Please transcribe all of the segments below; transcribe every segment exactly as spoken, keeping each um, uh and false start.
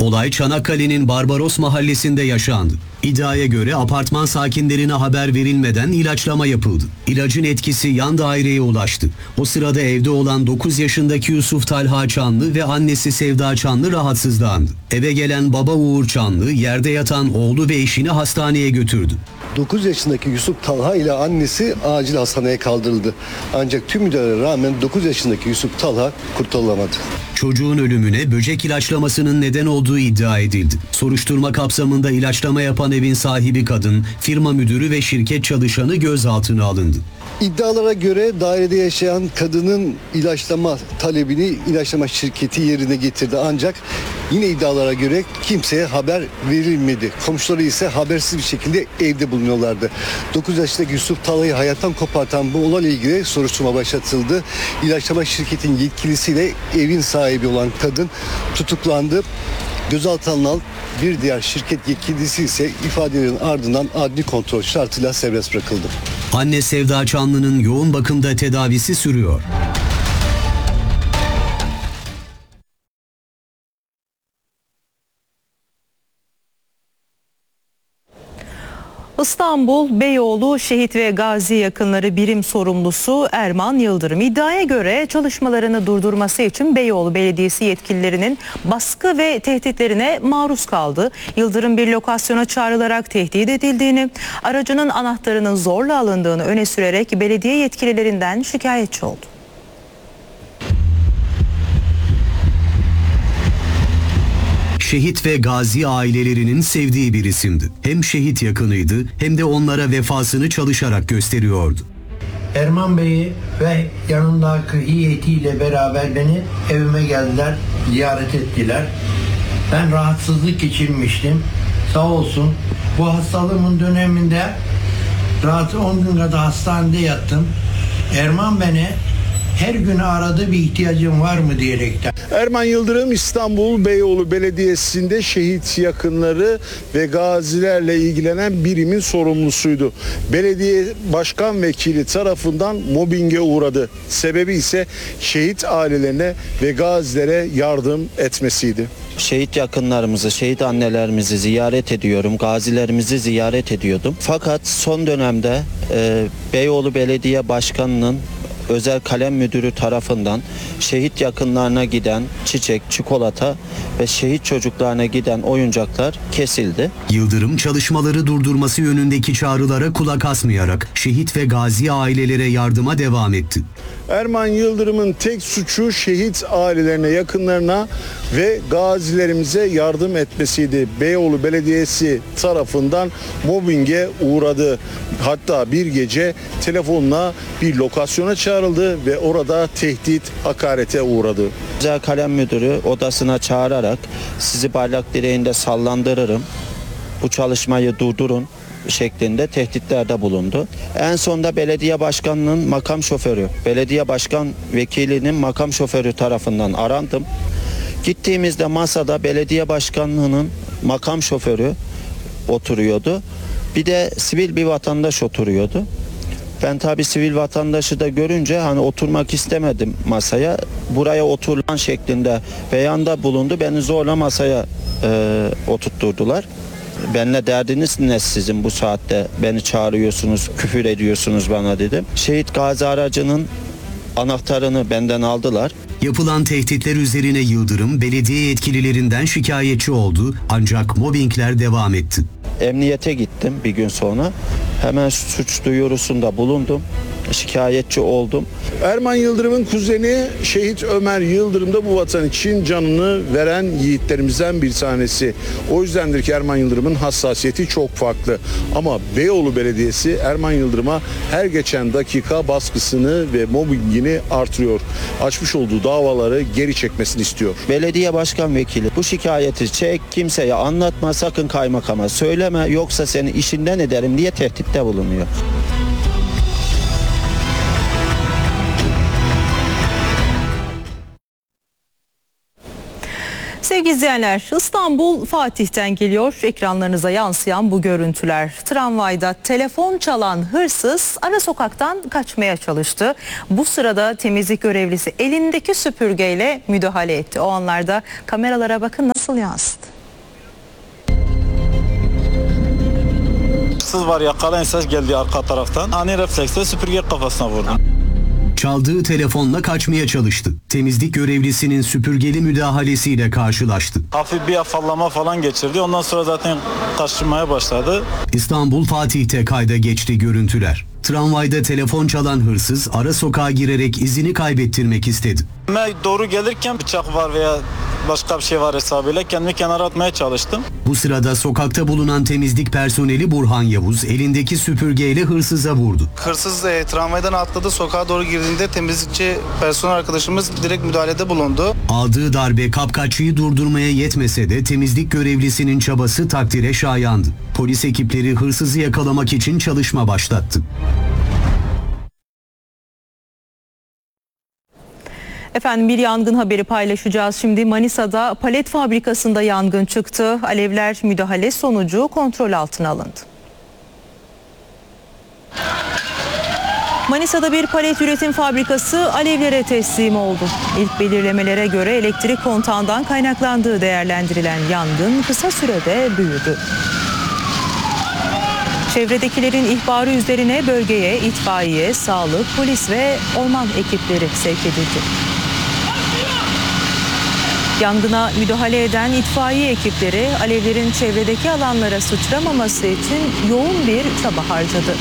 Olay Çanakkale'nin Barbaros mahallesinde yaşandı. İddiaya göre apartman sakinlerine haber verilmeden ilaçlama yapıldı. İlacın etkisi yan daireye ulaştı. O sırada evde olan dokuz yaşındaki Yusuf Talha Çanlı ve annesi Sevda Çanlı rahatsızlandı. Eve gelen baba Uğur Çanlı yerde yatan oğlu ve eşini hastaneye götürdü. dokuz yaşındaki Yusuf Talha ile annesi acil hastaneye kaldırıldı. Ancak tüm müdahalelere rağmen dokuz yaşındaki Yusuf Talha kurtarılamadı. Çocuğun ölümüne böcek ilaçlamasının neden olduğu iddia edildi. Soruşturma kapsamında ilaçlama yapan evin sahibi kadın, firma müdürü ve şirket çalışanı gözaltına alındı. İddialara göre dairede yaşayan kadının ilaçlama talebini ilaçlama şirketi yerine getirdi. Ancak yine iddialara göre kimseye haber verilmedi. Komşuları ise habersiz bir şekilde evde bulunuyorlardı. dokuz yaşındaki Yusuf Talha'yı hayattan kopartan bu olayla ilgili soruşturma başlatıldı. İlaçlama şirketin yetkilisiyle evin sahibi olan kadın tutuklandı. Gözaltına alınan bir diğer şirket yetkilisi ise ifadelerin ardından adli kontrol şartıyla serbest bırakıldı. Anne Sevda Çanlı'nın yoğun bakımda tedavisi sürüyor. İstanbul Beyoğlu Şehit ve Gazi Yakınları Birim Sorumlusu Erman Yıldırım iddiaya göre çalışmalarını durdurması için Beyoğlu Belediyesi yetkililerinin baskı ve tehditlerine maruz kaldı. Yıldırım bir lokasyona çağrılarak tehdit edildiğini, aracının anahtarının zorla alındığını öne sürerek belediye yetkililerinden şikayetçi oldu. Şehit ve gazi ailelerinin sevdiği bir isimdi. Hem şehit yakınıydı hem de onlara vefasını çalışarak gösteriyordu. Erman Bey'i ve yanındaki heyetiyle beraber beni evime geldiler, ziyaret ettiler. Ben rahatsızlık geçirmiştim. Sağ olsun bu hastalığımın döneminde rahat on gün kadar hastanede yattım. Erman beni her gün aradı, bir ihtiyacın var mı diyerekten. Erman Yıldırım İstanbul Beyoğlu Belediyesi'nde şehit yakınları ve gazilerle ilgilenen birimin sorumlusuydu. Belediye başkan vekili tarafından mobbinge uğradı. Sebebi ise şehit ailelerine ve gazilere yardım etmesiydi. Şehit yakınlarımızı, şehit annelerimizi ziyaret ediyorum, gazilerimizi ziyaret ediyordum. Fakat son dönemde e, Beyoğlu Belediye Başkanı'nın özel kalem müdürü tarafından şehit yakınlarına giden çiçek, çikolata ve şehit çocuklarına giden oyuncaklar kesildi. Yıldırım çalışmaları durdurması yönündeki çağrılara kulak asmayarak şehit ve gazi ailelere yardıma devam etti. Erman Yıldırım'ın tek suçu şehit ailelerine, yakınlarına ve gazilerimize yardım etmesiydi. Beyoğlu Belediyesi tarafından mobbinge uğradı. Hatta bir gece telefonla bir lokasyona çağrıldı ve orada tehdit, hakarete uğradı. Özel kalem müdürü odasına çağırarak sizi bayrak direğinde sallandırırım, bu çalışmayı durdurun şeklinde tehditlerde bulundu. En sonunda belediye başkanının makam şoförü, belediye başkan vekilinin makam şoförü tarafından arandım. Gittiğimizde masada belediye başkanlığının makam şoförü oturuyordu. Bir de sivil bir vatandaş oturuyordu. Ben tabii sivil vatandaşı da görünce hani oturmak istemedim masaya. Buraya oturulan şeklinde beyanda bulundu. Beni zorla masaya e, oturtturdular. Benimle derdiniz ne sizin bu saatte? Beni çağırıyorsunuz, küfür ediyorsunuz bana dedim. Şehit gazi aracının anahtarını benden aldılar. Yapılan tehditler üzerine Yıldırım belediye yetkililerinden şikayetçi oldu ancak mobbingler devam etti. Emniyete gittim bir gün sonra. Hemen suç duyurusunda bulundum. Şikayetçi oldum. Erman Yıldırım'ın kuzeni şehit Ömer Yıldırım da bu vatan için canını veren yiğitlerimizden bir tanesi. O yüzdendir ki Erman Yıldırım'ın hassasiyeti çok farklı. Ama Beyoğlu Belediyesi Erman Yıldırım'a her geçen dakika baskısını ve mobbingini artırıyor. Açmış olduğu davaları geri çekmesini istiyor. Belediye başkan vekili bu şikayeti çek, kimseye anlatma, sakın kaymakama söyleme yoksa seni işinden ederim diye tehditte bulunuyor. Sevgili izleyenler, İstanbul Fatih'ten geliyor ekranlarınıza yansıyan bu görüntüler. Tramvayda telefon çalan hırsız ara sokaktan kaçmaya çalıştı. Bu sırada temizlik görevlisi elindeki süpürgeyle müdahale etti. O anlarda kameralara bakın nasıl yansıdı. hırsız var yakalayın ses geldi arka taraftan. Ani refleksle süpürge kafasına vurdum. Çaldığı telefonla kaçmaya çalıştı. Temizlik görevlisinin süpürgeli müdahalesiyle karşılaştı. Hafif bir afallama falan geçirdi. Ondan sonra zaten kaçırmaya başladı. İstanbul Fatih'te kayda geçti görüntüler. Tramvayda telefon çalan hırsız ara sokağa girerek izini kaybettirmek istedi. Ben doğru gelirken bıçak var veya başka bir şey var hesabıyla kendimi kenara atmaya çalıştım. Bu sırada sokakta bulunan temizlik personeli Burhan Yavuz elindeki süpürgeyle hırsıza vurdu. Hırsız e, tramvaydan atladı, sokağa doğru girdiğinde temizlikçi personel arkadaşımız direkt müdahalede bulundu. Aldığı darbe kapkaççıyı durdurmaya yetmese de temizlik görevlisinin çabası takdire şayandı. Polis ekipleri hırsızı yakalamak için çalışma başlattı. Efendim bir yangın haberi paylaşacağız. Şimdi Manisa'da palet fabrikasında yangın çıktı. Alevler müdahale sonucu kontrol altına alındı. Manisa'da bir palet üretim fabrikası alevlere teslim oldu. İlk belirlemelere göre elektrik kontağından kaynaklandığı değerlendirilen yangın kısa sürede büyüdü. Çevredekilerin ihbarı üzerine bölgeye itfaiye, sağlık, polis ve orman ekipleri sevk edildi. Yangına müdahale eden itfaiye ekipleri alevlerin çevredeki alanlara sıçramaması için yoğun bir çaba harcadı.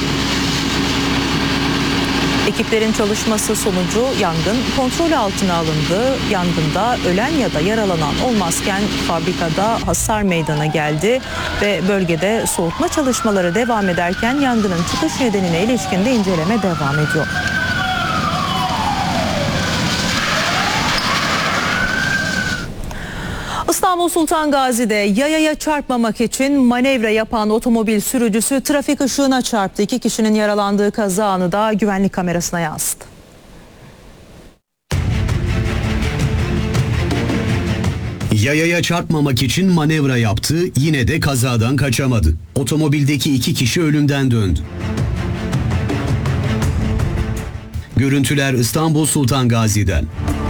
Ekiplerin çalışması sonucu yangın kontrol altına alındı. Yangında ölen ya da yaralanan olmazken fabrikada hasar meydana geldi ve bölgede soğutma çalışmaları devam ederken yangının çıkış nedenine ilişkin de inceleme devam ediyor. İstanbul Sultan Gazi'de yayaya çarpmamak için manevra yapan otomobil sürücüsü trafik ışığına çarptı. İki kişinin yaralandığı kaza anı da güvenlik kamerasına yansıdı. Yayaya çarpmamak için manevra yaptı, yine de kazadan kaçamadı. Otomobildeki iki kişi ölümden döndü. Görüntüler İstanbul Sultan Gazi'den.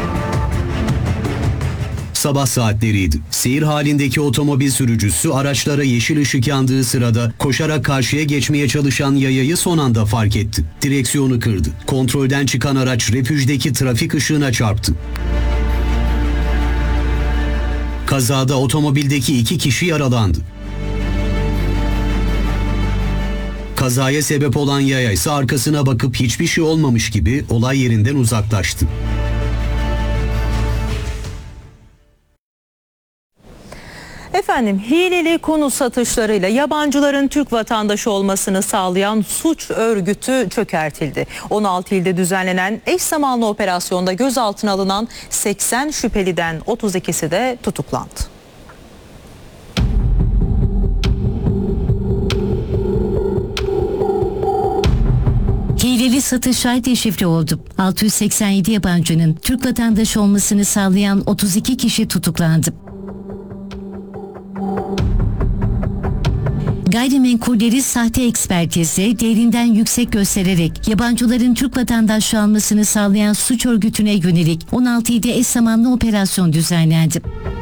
Sabah saatleriydi. Seyir halindeki otomobil sürücüsü araçlara yeşil ışık yandığı sırada koşarak karşıya geçmeye çalışan yayayı son anda fark etti. Direksiyonu kırdı. Kontrolden çıkan araç refüjdeki trafik ışığına çarptı. Kazada otomobildeki iki kişi yaralandı. Kazaya sebep olan yaya ise arkasına bakıp hiçbir şey olmamış gibi olay yerinden uzaklaştı. Efendim hileli konut satışlarıyla yabancıların Türk vatandaşı olmasını sağlayan suç örgütü çökertildi. on altı ilde düzenlenen eş zamanlı operasyonda gözaltına alınan seksen şüpheliden otuz ikisi de tutuklandı. Hileli satışlar deşifre oldu. altı yüz seksen yedi yabancının Türk vatandaşı olmasını sağlayan otuz iki kişi tutuklandı. Gayrimenkulleri sahte ekspertizle değerinden yüksek göstererek yabancıların Türk vatandaşlığı almasını sağlayan suç örgütüne yönelik on altı ilde eş zamanlı operasyon düzenlendi.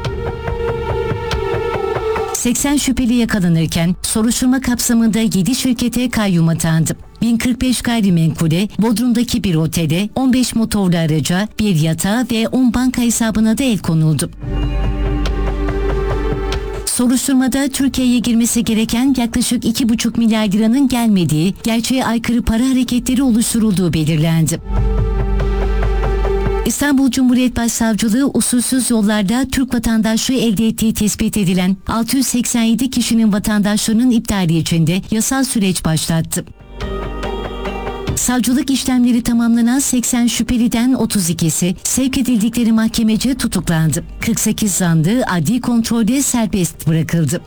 seksen şüpheli yakalanırken soruşturma kapsamında yedi şirkete kayyum atandı. bin kırk beş gayrimenkule, Bodrum'daki bir otele, on beş motorlu araca, bir yatağa ve on banka hesabına da el konuldu. Soruşturmada Türkiye'ye girmesi gereken yaklaşık iki buçuk milyar liranın gelmediği, gerçeğe aykırı para hareketleri oluşturulduğu belirlendi. İstanbul Cumhuriyet Başsavcılığı usulsüz yollarda Türk vatandaşlığı elde ettiği tespit edilen altı yüz seksen yedi kişinin vatandaşlığının iptali için de yasal süreç başlattı. Savcılık işlemleri tamamlanan seksen şüpheliden otuz ikisi sevk edildikleri mahkemece tutuklandı. kırk sekiz zanlı adli kontrolde serbest bırakıldı.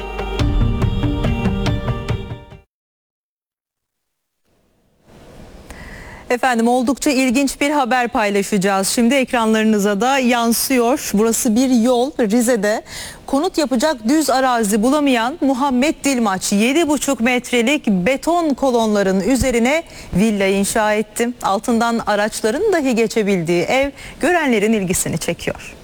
Efendim oldukça ilginç bir haber paylaşacağız. Şimdi ekranlarınıza da yansıyor. Burası bir yol Rize'de. Konut yapacak düz arazi bulamayan Muhammed Dilmaç yedi buçuk metrelik beton kolonların üzerine villa inşa etti. Altından araçların dahi geçebildiği ev görenlerin ilgisini çekiyor.